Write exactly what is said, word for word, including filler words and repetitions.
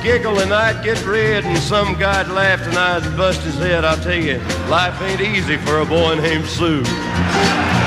Giggle and I'd get red, and some guy'd laugh and I'd bust his head. I'll tell you, life ain't easy for a boy named Sue.